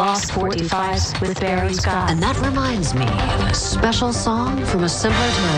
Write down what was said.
Lost 45s with Barry Scott. And that reminds me of a special song from a simpler time.